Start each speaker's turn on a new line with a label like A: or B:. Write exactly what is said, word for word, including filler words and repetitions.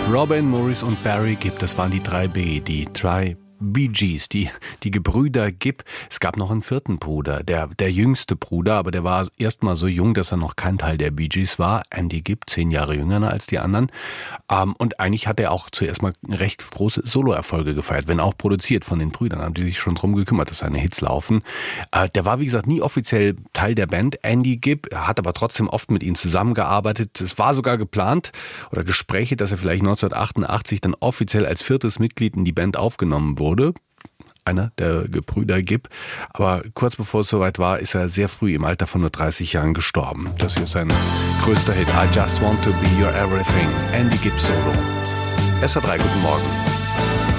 A: Robin, Maurice und Barry Gibb, das waren die drei B, die drei Bee Gees, die, die Gebrüder Gibb. Es gab noch einen vierten Bruder, der, der jüngste Bruder, aber der war erst mal so jung, dass er noch kein Teil der Bee Gees war. Andy Gibb, zehn Jahre jünger als die anderen. Ähm, und eigentlich hat er auch zuerst mal recht große Soloerfolge gefeiert, wenn auch produziert von den Brüdern, haben die sich schon drum gekümmert, dass seine Hits laufen. Äh, der war, wie gesagt, nie offiziell Teil der Band, Andy Gibb, hat aber trotzdem oft mit ihnen zusammengearbeitet. Es war sogar geplant oder Gespräche, dass er vielleicht neunzehnhundertachtundachtzig dann offiziell als viertes Mitglied in die Band aufgenommen wurde. Wurde, einer der Gebrüder Gibb. Aber kurz bevor es soweit war, ist er sehr früh im Alter von nur dreißig Jahren gestorben. Das hier ist sein größter Hit. I Just Want to Be Your Everything. Andy Gibb Solo. S R drei, guten Morgen.